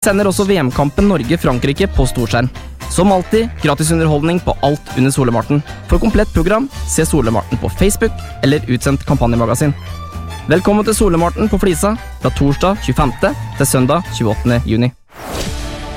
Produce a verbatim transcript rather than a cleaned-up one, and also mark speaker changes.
Speaker 1: sender også V M-kampen Norge-Frankrike på storskjerm. Som alltid, gratis underholdning på alt under Solemarten. For komplett program, se Solemarten på Facebook eller utsendt kampanjemagasin. Velkommen til Solemarten på Flisa, fra torsdag tjuefemte til søndag tjueåttende juni.